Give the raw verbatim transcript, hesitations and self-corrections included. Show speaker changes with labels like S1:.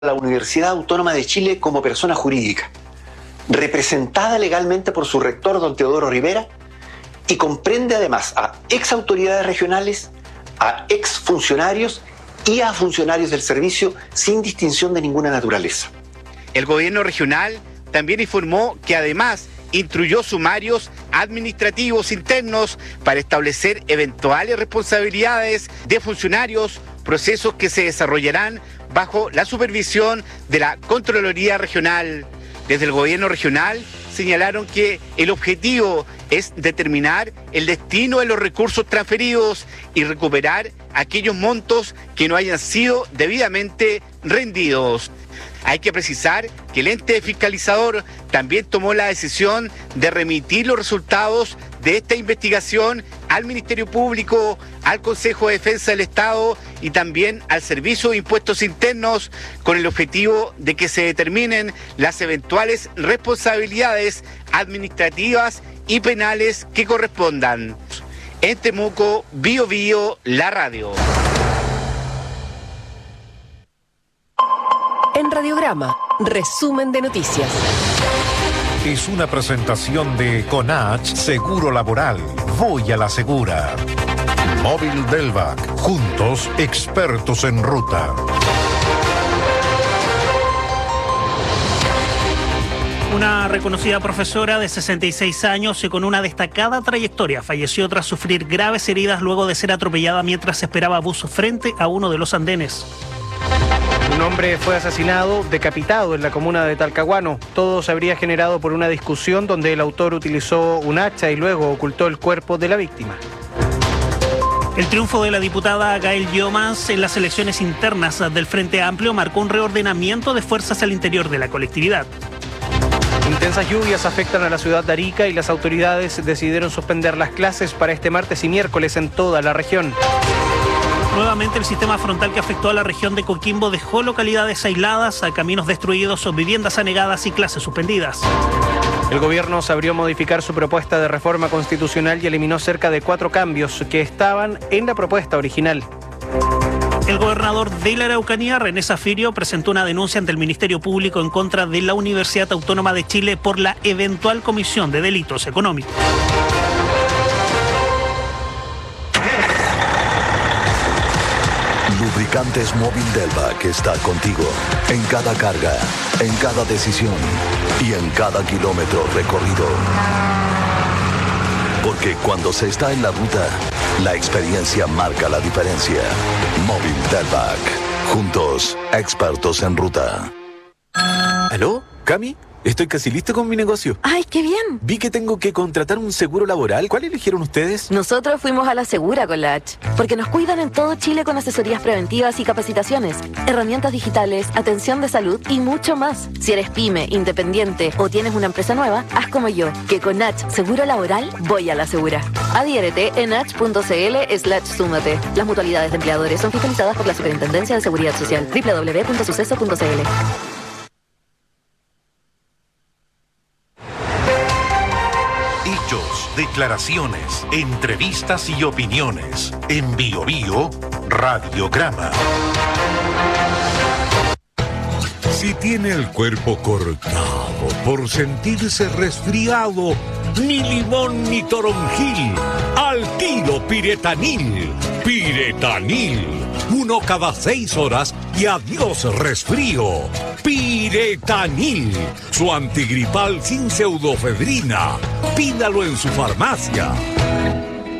S1: la Universidad Autónoma de Chile como persona jurídica, representada legalmente por su rector, don Teodoro Rivera, y comprende además a ex autoridades regionales, a ex funcionarios y a funcionarios del servicio sin distinción de ninguna naturaleza.
S2: El gobierno regional también informó que además instruyó sumarios administrativos internos para establecer eventuales responsabilidades de funcionarios, procesos que se desarrollarán bajo la supervisión de la Contraloría Regional. Desde el gobierno regional señalaron que el objetivo es determinar el destino de los recursos transferidos y recuperar aquellos montos que no hayan sido debidamente rendidos. Hay que precisar que el ente fiscalizador también tomó la decisión de remitir los resultados de esta investigación al Ministerio Público, al Consejo de Defensa del Estado y también al Servicio de Impuestos Internos, con el objetivo de que se determinen las eventuales responsabilidades administrativas y penales que correspondan. En Temuco, Bio Bio, la radio.
S3: En Radiograma, resumen de noticias.
S4: Es una presentación de Conach Seguro Laboral. Voy a la segura. Móvil Delvac. Juntos, expertos en ruta.
S5: Una reconocida profesora de sesenta y seis años y con una destacada trayectoria falleció tras sufrir graves heridas luego de ser atropellada mientras esperaba bus frente a uno de los andenes.
S6: Un hombre fue asesinado, decapitado en la comuna de Talcahuano. Todo se habría generado por una discusión donde el autor utilizó un hacha y luego ocultó el cuerpo de la víctima.
S5: El triunfo de la diputada Gael Llomas en las elecciones internas del Frente Amplio marcó un reordenamiento de fuerzas al interior de la colectividad.
S6: Intensas lluvias afectan a la ciudad de Arica y las autoridades decidieron suspender las clases para este martes y miércoles en toda la región.
S5: Nuevamente el sistema frontal que afectó a la región de Coquimbo dejó localidades aisladas, a caminos destruidos, viviendas anegadas y clases suspendidas.
S6: El gobierno se abrió a modificar su propuesta de reforma constitucional y eliminó cerca de cuatro cambios que estaban en la propuesta original.
S5: El gobernador de la Araucanía, René Zafirio, presentó una denuncia ante el Ministerio Público en contra de la Universidad Autónoma de Chile por la eventual comisión de delitos económicos.
S7: Lubricantes Móvil Delvac está contigo en cada carga, en cada decisión y en cada kilómetro recorrido. Porque cuando se está en la ruta, la experiencia marca la diferencia. Móvil Delvac. Juntos, expertos en ruta.
S8: ¿Aló? ¿Cami? Estoy casi listo con mi negocio.
S9: ¡Ay, qué bien!
S8: Vi que tengo que contratar un seguro laboral. ¿Cuál eligieron ustedes?
S9: Nosotros fuimos a la Segura con la H, porque nos cuidan en todo Chile con asesorías preventivas y capacitaciones, herramientas digitales, atención de salud y mucho más. Si eres pyme, independiente o tienes una empresa nueva, haz como yo, que con H Seguro Laboral voy a la Segura. Adhiérete en h.cl slash súmate. Las mutualidades de empleadores son fiscalizadas por la Superintendencia de Seguridad Social. doble u doble u doble u punto suceso punto c l.
S4: Hechos, declaraciones, entrevistas y opiniones. En Bio Bio, Radiograma. Si tiene el cuerpo cortado por sentirse resfriado, ni limón ni toronjil, al tiro Piretanil. Piretanil, uno cada seis horas y adiós resfrío. Piretanil, su antigripal sin pseudofedrina. Pídalo en su farmacia.